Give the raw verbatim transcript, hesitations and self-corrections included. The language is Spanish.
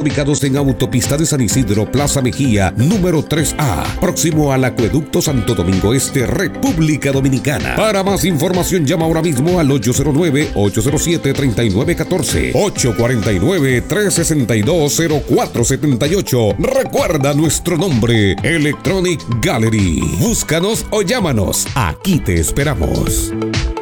ubicados en Autopista de San Isidro, Plaza Mejía, número tres A, próximo al Acueducto Santo Domingo Este, República Dominicana. Para más información, llama ahora mismo al ocho cero nueve, ocho cero siete, tres nueve uno cuatro, ocho cuatro nueve, tres seis dos, cero cuatro siete ocho. Recuerda nuestro nombre, Electronic Gallery. Búscanos o llámanos. Aquí te esperamos.